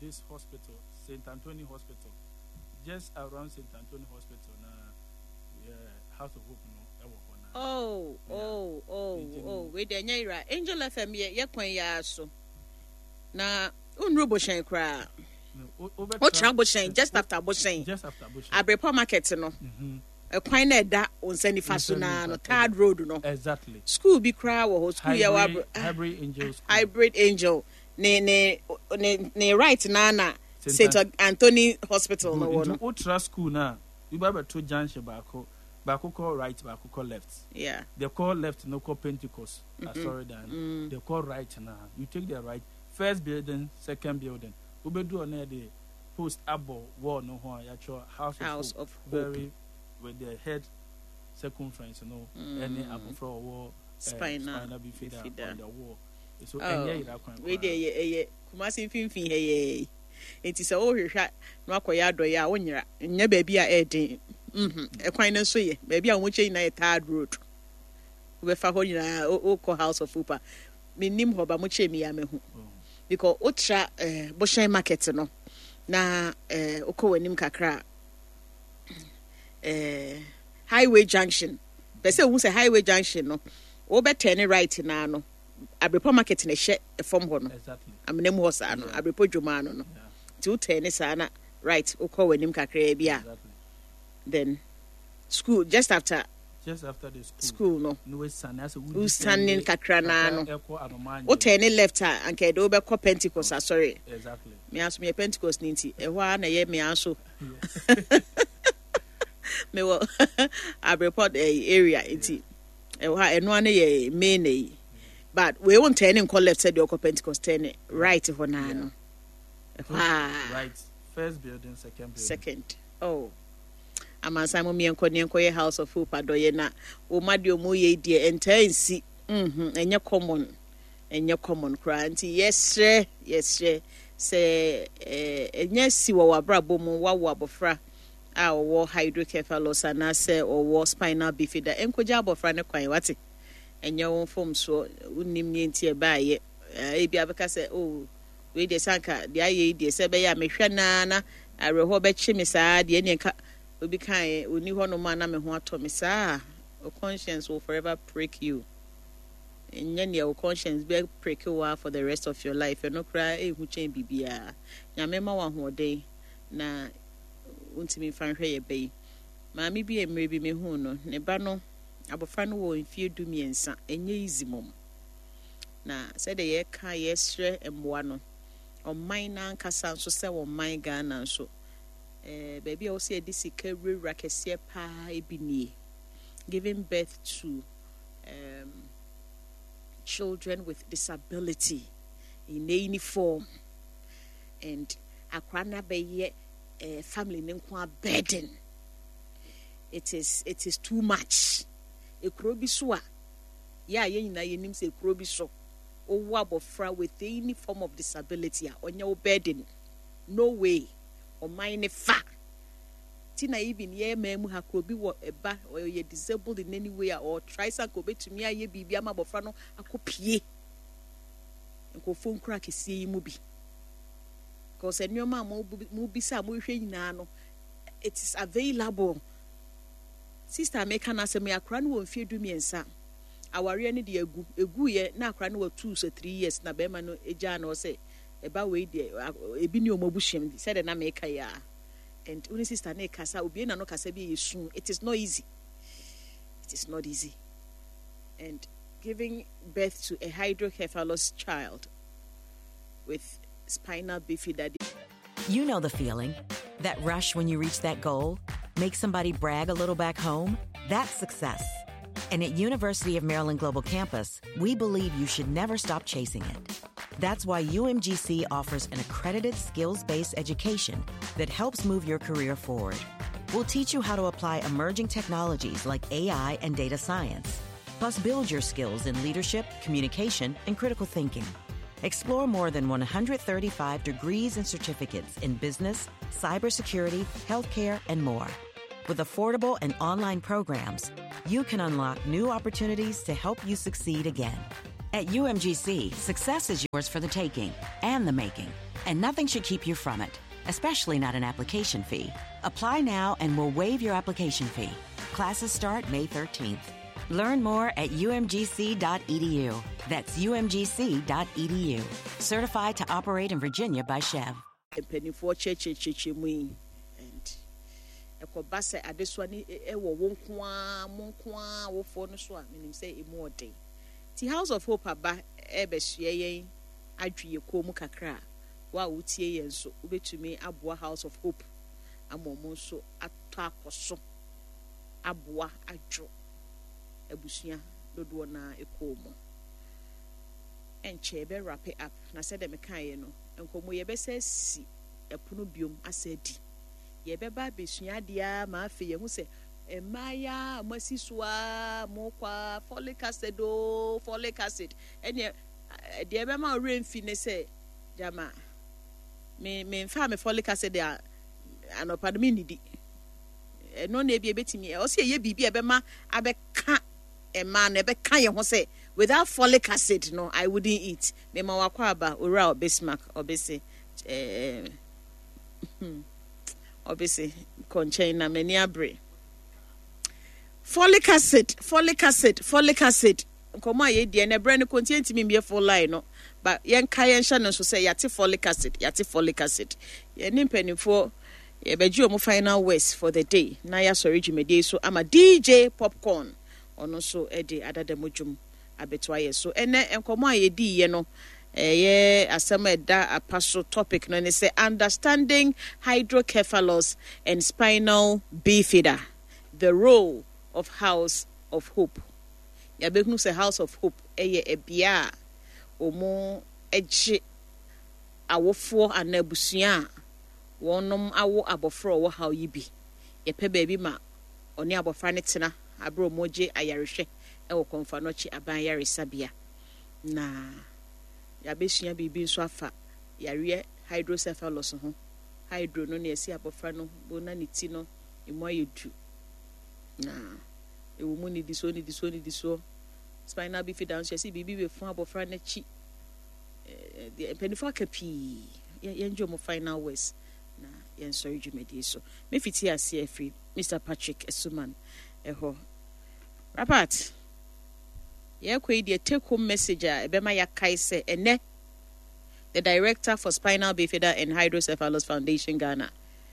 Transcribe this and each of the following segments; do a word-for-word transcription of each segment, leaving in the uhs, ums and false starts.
this hospital, Saint Anthony Hospital, just around Saint Anthony Hospital, na uh, House of Hope, no, oh, yeah. oh, oh, oh, we dey nyira. Angel F M ye ye kwan ya so. Na unru boshen kra. O tra boshen just after boshen. Just after boshen. Abrepa market no. Mhm. E kwan na da onsani faso na no third road no. Exactly. School bi kra wo school ya wa Hybrid Angel School. Hybrid Angel. Ne ne ne ne right na na Saint Anthony Hospital no wo no. O tra school na. You ba to junction baako. Baako call right, baako call left. Yeah. They call left, no call Pentecost. Mm-hmm. Uh, sorry, Dan. Mm. They call right now. You take the right. First building, second building. We be do on the post abo wall no one. Actual house, house of, of hope. Very with the head circumference, you know, mm. any abo for wall. Spinal. Spinal bifida on the wall. So oh. any we dey ye Kumasi finfin he. Enti se o hwehwa no akoya adoye a wonyira. Nya ba bia e den. Mhm. E kwan na so ye. Ba bia wo che na e third road. We fa ho nyina o ko House of Hope. Minim ho ba mo che mi ya me hu. Because otra eh Boshen market no. Na eh okọ wanim kakra. Eh Highway Junction. Be say wo say Highway Junction no. Wo be turn right na no. Abrepo market na hye from ho no. Exactly. Amnem ho sa no. Abrepo dwuma no no. Two turn sa na right okọ wanim kakra bia. Exactly. Then school just after just after the school school no no stand as we standing kakra na no o turn left and ke do be call Pentecost oh, sorry exactly me aso me Pentecost ninti e ho na ye me aso me wo I report area inti e ho eno na ye main e but we won't turn in call left said you call Pentecost turn right ho na no right first building second building second oh amansa mo mi enko ne enko ye House of Hope adoye na o madio mo ye die entansi mhm enye common enye common kra nti yesre yesre se eh enye si wo wabrabo mo wawo abofra a wo hydrocephalus na se o wo spinal bifida enkoja abofra ne kwan wate enye won fom so unim ne nti e ba ye e bia beka se oh we de sanka de aye de se be ya mehwe na na areho be chimi saa de ne ka obi kan oni ho no ma na me ho ato me saa o conscience will forever prick you and your conscience be prick you for the rest of your life. You no cry e hu chen bibia nyame ma wa ho den na untimi fan hwe ye bei maami bi emre bi me hu no ne ba no abofra no wo mfie du miensa enye easy mom na said the ye ka yesre emboa no o man na nkasa so se wo man Ghana so eh baby o se edisika rewra kese pa ebinie giving birth to um children with disability in any form and akrana be uh, family nkwa burden. It is it is too much. Ekrobi so a ya ye nyina ye nim se ekrobi so owo abofra with any form of disability a onye burden. No way. O mine fa tina even ye memu ha krobi wo eba or ye disabled in any way or try sa ko betumi aye bibia ma abofra no akopie enko phone crack sie mu bi because enyoma mu bi sa mu hwe nyina no it is available. Sister make na se me akra no won fie du miensa aware ne de egu egu ye na akra no two so three years na be ma no eja na o se eba we de ebi ni omobuhiem said na make ya and uni sister na kasa obi na no kasa bi yesu. It is not easy. It is not easy. And giving birth to a hydrocephalus child with spinal bifida. You know the feeling. That rush when you reach that goal, make somebody brag a little back home. That's success. And at University of Maryland Global Campus, we believe you should never stop chasing it. That's why U M G C offers an accredited skills-based education that helps move your career forward. We'll teach you how to apply emerging technologies like A I and data science, plus build your skills in leadership, communication, and critical thinking. Explore more than one hundred thirty-five degrees and certificates in business, cybersecurity, healthcare, and more. With affordable and online programs, you can unlock new opportunities to help you succeed again. At U M G C, success is yours for the taking and the making. And nothing should keep you from it, especially not an application fee. Apply now and we'll waive your application fee. Classes start May thirteenth. Learn more at u m g c dot e d u. That's u m g c dot e d u. Certified to operate in Virginia by Chev. Mpanimfoɔ kyekyekyekye mu yi and ɛkɔba sɛ adesoa ne ɛwɔ wɔn nko ara mo nko ara wofoɔ no so a menim sɛ emu ɔden ti House of Hope aba ɛbɛhyia yɛn adwi yɛ kɔn mu kakra wa wotie yɛn so wobɛtumi aboa House of Hope ama ɔmo nso atɔ akɔso aboa adwo abusua dodoɔ na ɛkɔn mu ɛnkyɛ bɛ wrap it up na sɛ dɛ mekaeɛ no nkomo yɛbɛsɛ si ɛpono biom asɛ di yɛbɛba abɛsua adeɛ ma afei yɛhu sɛ ɛmaaya amasi soa mokwa folic acid o folic acid ɛne deɛ ɛbɛma ɔwerɛ mfi ne sɛ gyama me memfa me folic acid a anɔpa no menidi ɛno na ebi ebɛtumi ɔsɛ ɛyɛ biribi a ɛbɛma abɛka ɛma na ɛbɛka yɛn ho sɛ without folic acid no I wouldn't eat me ma wakɔ aba owura obesmark obese eh obese contain na many abre folic acid folic acid folic acid nkomo aye die na brand contain timi me full line no but yen ka yen hye no so say yate folic acid yate folic acid ye ni mpanifo ye beji omo final words for the day na ya sorry jumede so ama D J Popcorn ono so e de adada modwum abetwaye so ene enkomo aye di ye no eh asem eda apaso topic no ne say understanding hydrocephalus and spinal bifida, the role of House of Hope. Ya bekunu say House of Hope eye ebia omo eje awofo anabusua wonom awo abofro wo haw yi bi ye pe baabi ma oni abofra ne tena abro moje ayarehwe ewo konfa no chi aban yare sabia na ya besua bibi nso afa yare hydrocephalus ho hydro no na esi abofra no bona ne ti no emu ayedu na ewo mu ni diso ni diso ni diso spinal bifida nso esi bibi be fun abofra na chi eh the penifo akapi yenjo mo final words na yen sorry jumedi so me fiti ase afri Mister Patrick Esuman eho Rapat ye kwe the take home message a ebema yakai se ene the director for Spinal Bifida and Hydrocephalus Foundation Ghana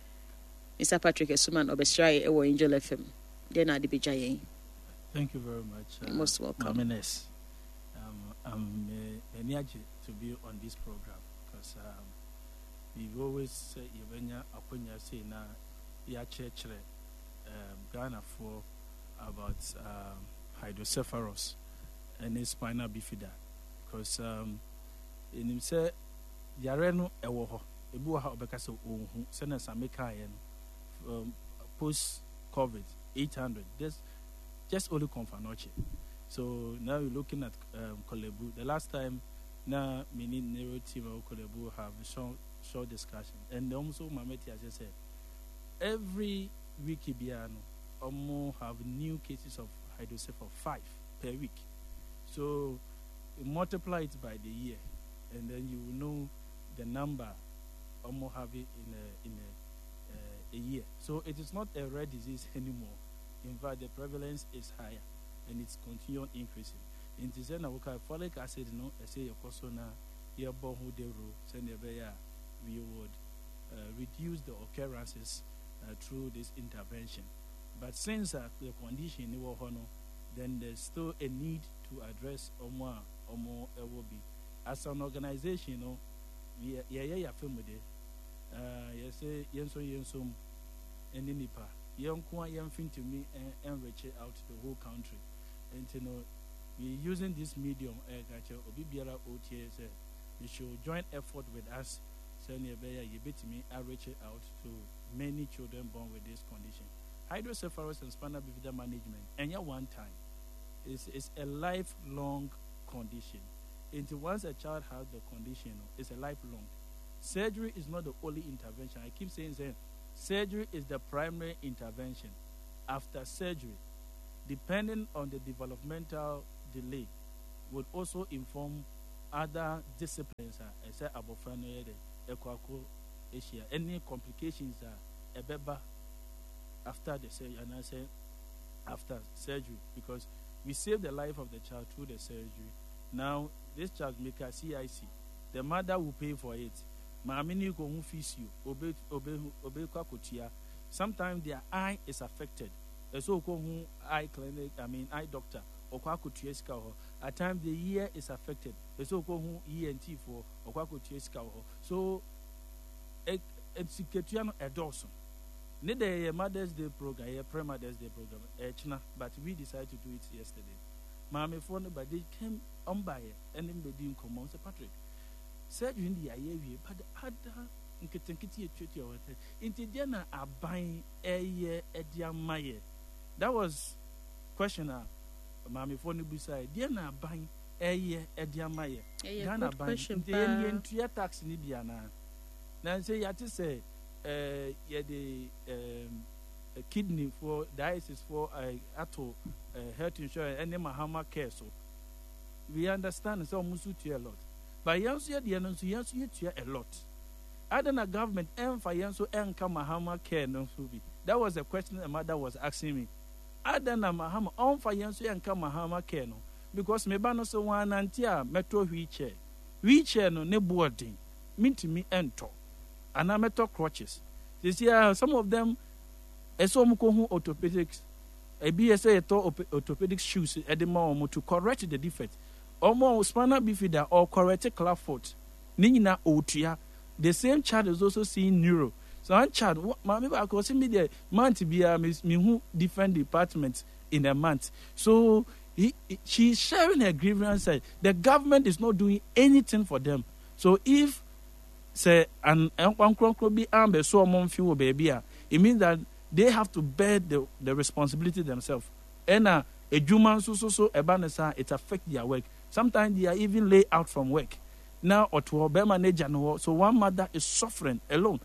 Mister Patrick Esuman obesrai ewo Angel F M then ade bejaye. Thank you very much. You're uh, most welcome. Mamines. Um, I'm uh, energy to be on this program because um, we've always said Yevenya Akonya say na ya chechere um, Ghana for about um, hydrocephalus and his spinal bifida because um, in him say yare no ewo ho ebu ha obeka se ohun se na sameka ye no post COVID eight hundred just just only confanoche. So now we're looking at um, Kolebu. The last time na mini neuro team of Kolebu have a short, short discussion and also Mameti as I said every week Ibiano almost have new cases of hydrocephalus five per week. So you multiply it by the year, and then you will know the number almost have it in a in a, uh, a year. So it is not a rare disease anymore. In fact, the prevalence is higher, and it's continuing increasing. In this end, we have folic acid. No, I say your persona here born who they rule. Send we would uh, reduce the occurrences uh, through this intervention. But since uh, the condition is hono, then there's still a need to address Omo Omo Ewobi. As an organization, you know, we yeah yeah yeah film with it. Uh, you say yenso yenso, and nipa young kwa young thing to me and, and reach it out to the whole country. And you know, we're using this medium. Uh, Obi Biara O T A said you should join effort with us. So nearby you bet me I reach it out to many children born with this condition. Hydrocephalus and spinal bifida management, and yeah, one time, it's, it's a lifelong condition. And once a child has the condition, it's a lifelong. Surgery is not the only intervention. I keep saying that surgery is the primary intervention. After surgery, depending on the developmental delay, would also inform other disciplines. I said ekwako issue. Any complications are ebeba after the surgery, and I say after surgery, because we saved the life of the child through the surgery. Now this child make a C I C. The mother will pay for it. Maamini go who fees you. Obey obey obey kwakutia. Sometimes their eye is affected. So who eye clinic, I mean eye doctor. At times the ear is affected. So who E N T for so it's a dozen. Neither a Mother's Day program, a pre-Mother's Day program, but we decided to do it yesterday. Mammy phone, but they came on by and then they didn't come on. Patrick said in the I but the other in Kitankiti treaty or Intidiana are buying a year at Yamaye. That was questioner. Mammy phone beside Diana buying a year at Yamaye. Ghana buying the Indian tax in Indiana. Now say, I just say. Uh, yeah, the um, uh, kidney for dialysis for uh, ato uh, health insurance and then Mahama care. So we understand so musu to a lot. But yes, yeah, the announce yes, you a lot. I don't know government and for yes, so and come Mahama care no be. That was a question the mother was asking me. I don't know Mahama on for yes, and come Mahama care no because me ba no so one antia metro wheelchair wheelchair no ne boarding mean to me ento. And I met crutches. This year, some of them, a so much orthopedics, a B S A orthopedic shoes at the moment to correct the defect. Or more spinal bifida or correct club foot. Nina Otia. The same child is also seeing neuro. So one child, maybe I could see me the month to be a me who different departments in a month. So he, she's sharing her grievance. The government is not doing anything for them. So if say an uncle be armed so among few baby, it means that they have to bear the, the responsibility themselves. And uh, a Juman so so so a banasa it affects their work. Sometimes they are even laid out from work. Now or to obey manager no so one mother is suffering alone.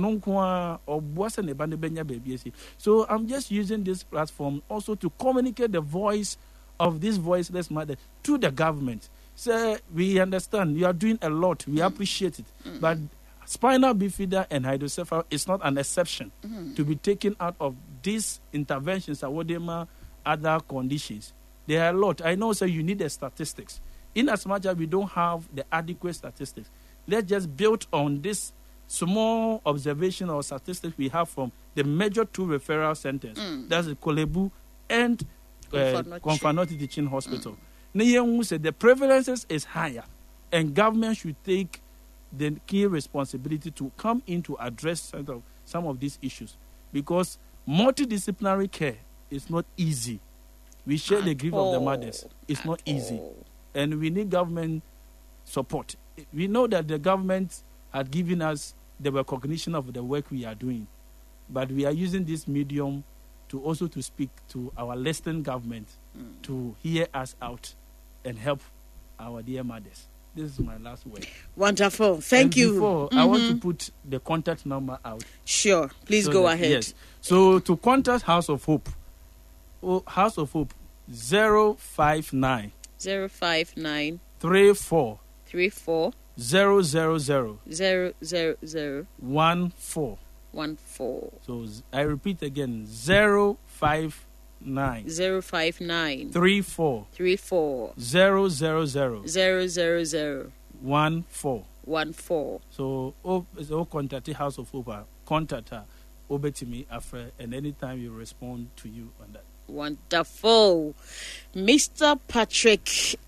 Or wasn't a bandebenya baby. So I'm just using this platform also to communicate the voice of this voiceless mother to the government. So we understand you are doing a lot. We appreciate it. Mm-hmm. But spinal bifida and hydrocephalus is not an exception mm-hmm. to be taken out of these interventions or whatever other conditions. There are a lot. I know, so you need the statistics. In as much as we don't have the adequate statistics, let's just build on this small observation or statistics we have from the major two referral centers. Mm. That's the Kolebu and Konfanoti uh, Teaching Hospital. Mm. Said the prevalence is higher, and government should take the key responsibility to come in to address some of these issues, because multidisciplinary care is not easy. We share At the grief all. of the mothers. It's At not easy, all. and we need government support. We know that the government had given us the recognition of the work we are doing, but we are using this medium to also to speak to our listening government mm. to hear us out and help our dear mothers. This is my last word. Wonderful. Thank and you. Before, mm-hmm. I want to put the contact number out. Sure. Please so go that, ahead. Yes. So to contact House of Hope, oh, House of Hope, zero five nine zero five nine three four three four zero zero zero zero zero zero one four one four. So I repeat again, zero five nine zero five nine three four three four zero zero zero zero zero zero one four one four. So oh, so contact the House of Hope, contact her, over to me after, and anytime you respond to you on that. Wonderful, Mister Patrick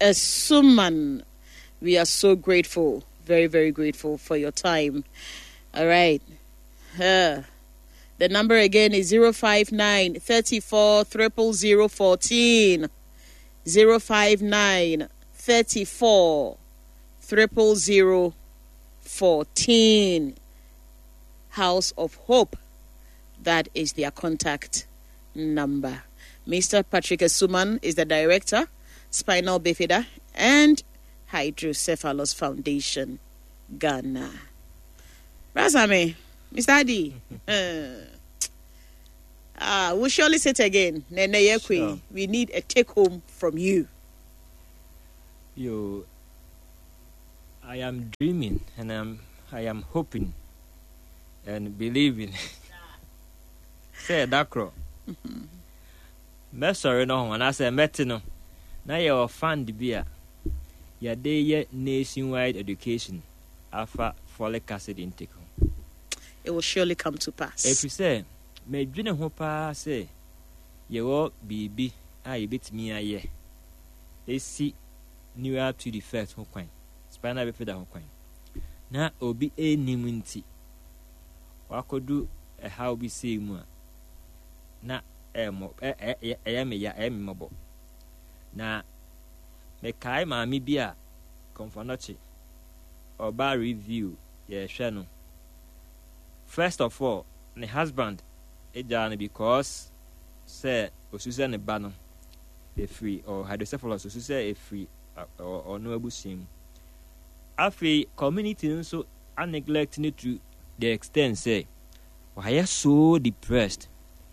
Asuman. We are so grateful, very very grateful for your time. All right. Uh, the number again is zero five nine three four triple zero fourteen. zero five nine three four triple zero fourteen. House of Hope. That is their contact number. Mister Patrick Asuman is the director, Spinal Bifida and Hydrocephalus Foundation, Ghana. Razame. Mister Adi, uh, uh, we'll surely say it again. Nene sure. We need a take home from you. You, I am dreaming and I'm I am hoping and believing. Say that crow. Messorry no when I say metino. Now you're fund beer. Your day nationwide education alpha folic acid intake. It will surely come to pass. If you say, may dream a hopa say, you will be I bit me a year. They see new up to the first hoquine. Spina bifida hoquine. Now, obi a nimunti. What could do a how be say more? Na a mo a am ya amable. Na me kai mammy beer confonochi or bar review, ye shano. First of all, the husband, a journey because, say, or Susan a banner, a free or hydrocephalus, or Susan a free or no bushim. Afi community so and neglecting it to the extent say, why are you so depressed?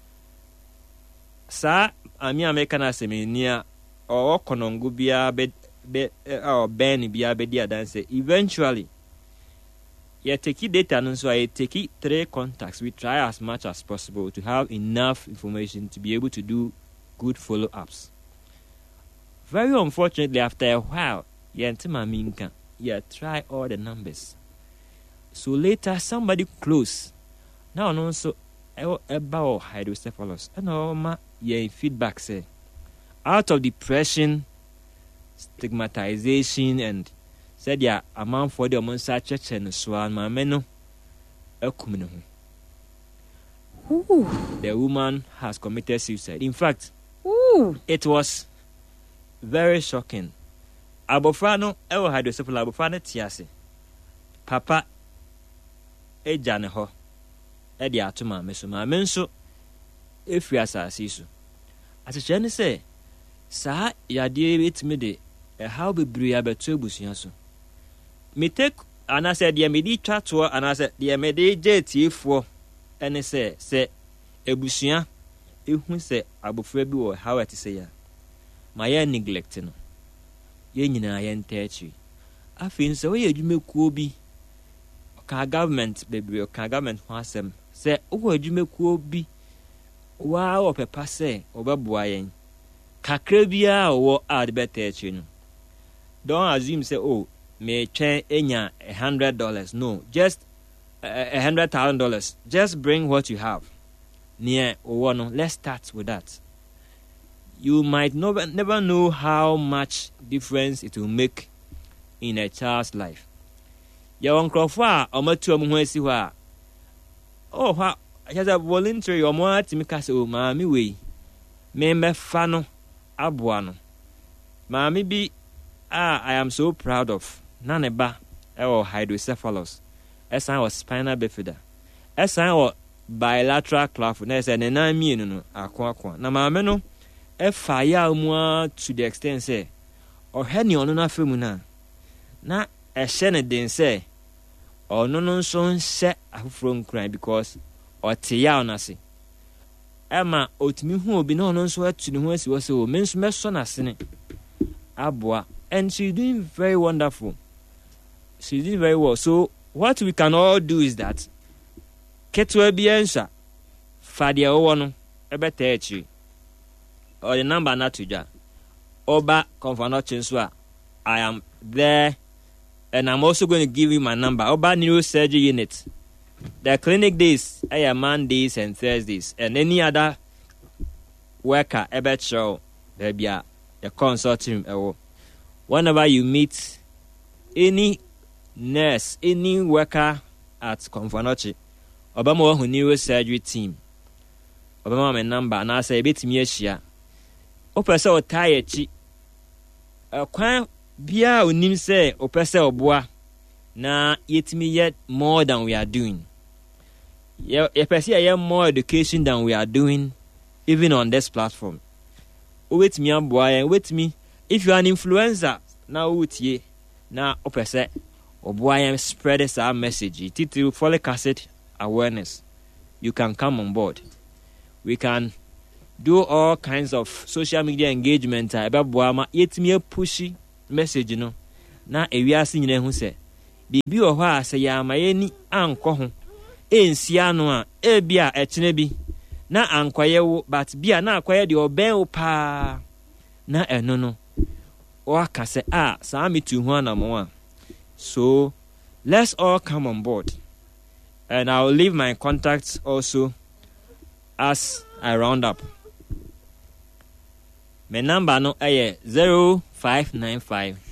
Sir, I mean, American as a near or Konongo bia bed or Benny bia bedia dance. Eventually, you take data and so I take three contacts. We try as much as possible to have enough information to be able to do good follow ups. Very unfortunately, after a while, you minka. Yeah, try all the numbers. So later, somebody close. Now, also, about hydrocephalus. And all my yeah, feedback say, out of depression, stigmatization, and said, yeah, a man for the Monsa Church and Swan, my meno, a communal. The woman has committed suicide. In fact, Ooh. It was very shocking. Abofano, ever hydrocephalus, Abofano Tiase. Papa, a janeho, a diatuma, Messuma, Menso, if we are Sassisu. As a Jenny say, Sir, ya dear it me de, a how be bria betubus yasu. Me take, and I said, Dear Medi Chatua, and I said, Dear Medi J T for, and I say, say, a busia, if we say, Abofrebu or how to say ya. My air neglecting. Yen na yen techi. I feel so ye you make wobi. Ka government baby or ka government wasem. Say, oh, you make wobi. Wow, or papa say, or babuayen. Kakrebia or add better chin. Don't assume say, oh, may chain enya a hundred dollars. No, just a hundred thousand dollars. Just bring what you have. Near or one, let's start with that. You might never, never know how much difference it will make in a child's life. Your uncle far or much to a oh, how has a voluntary or more to make us, oh, mammy, way. Member Fano Abuano. Mammy be, ah, I am so proud of Naneba or hydrocephalus. As I was spina bifida. As I was bilateral clafness and a nine million aqua. Na mameno. E fire more to the extent say, or henny on na femuna. Na a shene den say, or no non son set a from crime because or tia nasi. Emma otmi who be no non so to the west was so men's messon as in it. Abua, and she's doing very wonderful. She's doing very well. So, what we can all do is that Ketwe Biensa Fadia Owano, a better or the number not to ja. Oba Confanochin. I am there, and I'm also going to give you my number. Oba Neurosurgery Unit. The clinic days are Mondays and Thursdays, and any other worker ever show there be a consulting. Whenever you meet any nurse, any worker at Confanochi, Obama who neurosurgery team. Obama my number, and I say a bit me share. Opesa o tie chi akwan bia onim say opesa oboa na yetimi yet more than we are doing. Yeah, opesa yeah more education than we are doing even on this platform. Wait me aboa wait me if you are an influencer now utie na opesa oboa spread this our message title folic acid awareness. You can come on board. We can do all kinds of social media engagement. I about boama yet me a pushy message, you know. Na a we are seeing who say biribi wɔ hɔ a sɛ yɛama yɛni ankɔ ho ɛnsi ano a ebi a ɛkyene bi na ankɔyɛ wo but bi a na akɔyɛ deɛ ɔbɛn wo paa na ɛno no waka sɛ a saa metu ho anamo a. So let's all come on board, and I'll leave my contacts also as I round up. My number no is zero five nine five